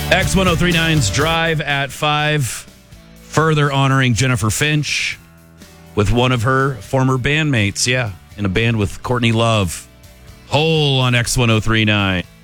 X1039's Drive at 5, further honoring Jennifer Finch with one of her former bandmates. Yeah, in a band with Courtney Love. Hole on X1039.